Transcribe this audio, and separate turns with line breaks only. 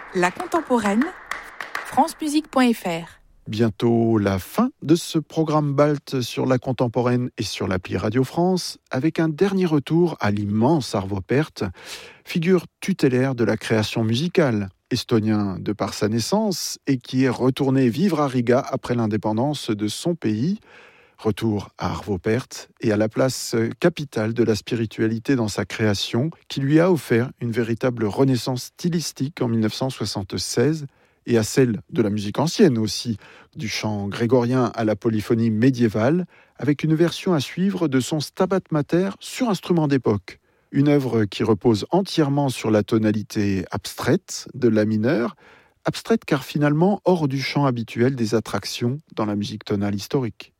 La contemporaine, francemusique.fr.
Bientôt la fin de ce programme BALT sur la contemporaine et sur l'appli Radio France, avec un dernier retour à l'immense Arvo Pärt, figure tutélaire de la création musicale, estonien de par sa naissance et qui est retourné vivre à Riga après l'indépendance de son pays. Retour à Arvo Pärt et à la place capitale de la spiritualité dans sa création, qui lui a offert une véritable renaissance stylistique en 1976, et à celle de la musique ancienne aussi, du chant grégorien à la polyphonie médiévale, avec une version à suivre de son Stabat Mater sur instrument d'époque. Une œuvre qui repose entièrement sur la tonalité abstraite de la mineur, abstraite car finalement hors du champ habituel des attractions dans la musique tonale historique.